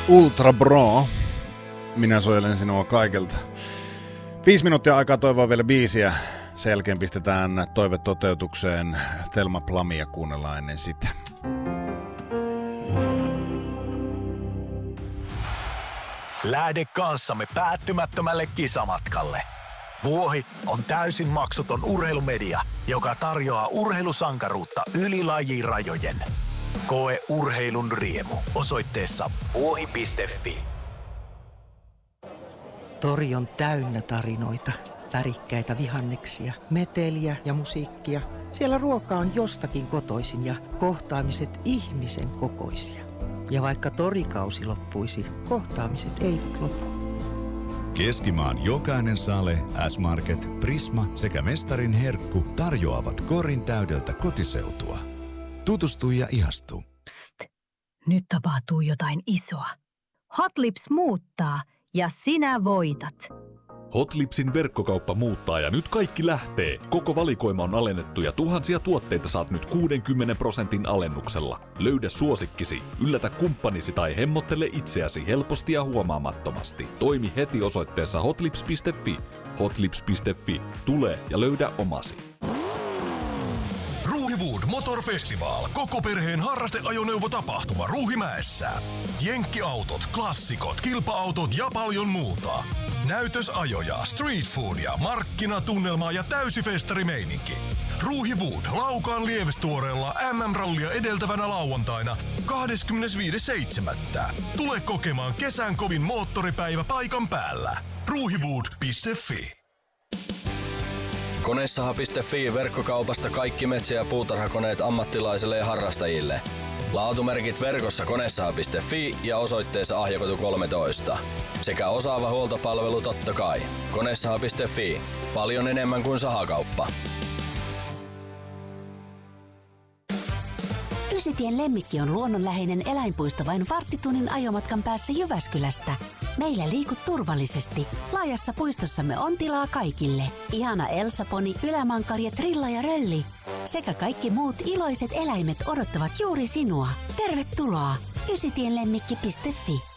Ultra Bro. Minä suojelen sinua kaikilta. 5 minuuttia aikaa toivoa vielä biisiä. Sen jälkeen pistetään toive toteutukseen. Thelma Plumia kuunnellaan ennen sitä. Lähde kanssamme päättymättömälle kisamatkalle. Vuohi on täysin maksuton urheilumedia, joka tarjoaa urheilusankaruutta yli lajirajojen. Koe urheilun riemu osoitteessa vuohi.fi. Tori on täynnä tarinoita, värikkäitä vihanneksia, meteliä ja musiikkia. Siellä ruoka on jostakin kotoisin ja kohtaamiset ihmisen kokoisia. Ja vaikka torikausi loppuisi, kohtaamiset eivät lopu. Keskimaan jokainen sale, S-Market, Prisma sekä Mestarin herkku tarjoavat korin täydeltä kotiseutua. Tutustu ja ihastu. Psst, nyt tapahtuu jotain isoa. Hot Lips muuttaa ja sinä voitat. Hot Lipsin verkkokauppa muuttaa ja nyt kaikki lähtee. Koko valikoima on alennettu ja tuhansia tuotteita saat nyt 60% alennuksella. Löydä suosikkisi, yllätä kumppanisi tai hemmottele itseäsi helposti ja huomaamattomasti. Toimi heti osoitteessa hotlips.fi. Hotlips.fi. Tule ja löydä omasi. Ruuhiwood Motor Festival. Koko perheen harrasteajoneuvotapahtuma Ruuhimäessä. Jenkkiautot, klassikot, kilpa-autot ja paljon muuta. Näytösajoja, street foodia, markkinatunnelmaa ja täysifestarimeininki. Ruuhiwood Laukaan Lievestuoreella MM-rallia edeltävänä lauantaina 25.7. Tule kokemaan kesän kovin moottoripäivä paikan päällä. Ruuhiwood.fi. Konesaha.fi verkkokaupasta kaikki metsä- ja puutarhakoneet ammattilaisille ja harrastajille. Laatumerkit verkossa konesaha.fi ja osoitteessa Ahjakatu 13. Sekä osaava huoltopalvelu totta kai. Konesaha.fi. Paljon enemmän kuin sahakauppa. Ysitien Lemmikki on luonnonläheinen eläinpuisto vain varttitunnin ajomatkan päässä Jyväskylästä. Meillä liikut turvallisesti. Laajassa puistossamme on tilaa kaikille. Ihana Elsa-poni, ylämankari, trilla ja rölli. Sekä kaikki muut iloiset eläimet odottavat juuri sinua. Tervetuloa! Ysitienlemmikki.fi